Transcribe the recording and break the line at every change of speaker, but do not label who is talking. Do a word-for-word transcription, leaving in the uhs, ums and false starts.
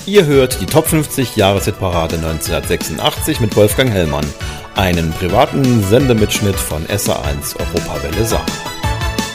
Ihr hört die Top fünfzig Jahreshitparade neunzehnhundertsechsundachtzig mit Wolfgang Hellmann, einen privaten Sendemitschnitt von S R eins Europawelle Saar.